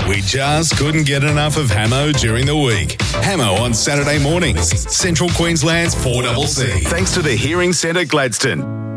We just couldn't get enough of Hamo during the week. Hamo on Saturday mornings. Central Queensland's 4CC. Thanks to the Hearing Centre Gladstone.